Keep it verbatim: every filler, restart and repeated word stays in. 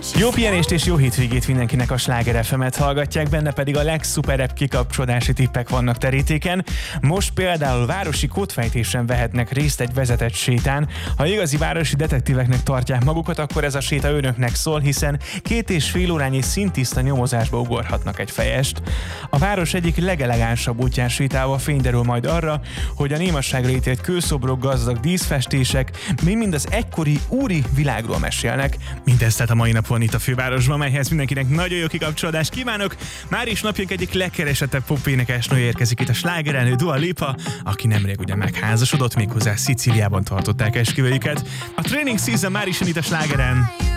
Jó pihenést és jó hétvégét mindenkinek, a Sláger ef emet hallgatják, benne pedig a legszuperebb kikapcsolódási tippek vannak terítéken. Most például városi kódfejtésen vehetnek részt egy vezetett sétán. Ha igazi városi detektíveknek tartják magukat, akkor ez a séta önöknek szól, hiszen két és fél órányi szintiszta nyomozásba ugorhatnak egy fejest. A város egyik legelegánsabb útján sétálva fény derül majd arra, hogy a némasságra ítélt kőszobrok, gazdag díszfestések mi mind az egykori úri világról mesélnek. Mindezt tehát a mai napon itt a fővárosban, melyhez mindenkinek nagyon jó kikapcsolódást kívánok. Már is napjánk egyik legkeresettebb popénekesnője érkezik itt, a slágerelnő Dua Lipa, aki nemrég ugye megházasodott, méghozzá Szicíliában tartották esküvőjüket. A Training Season már is itt a Slágeren.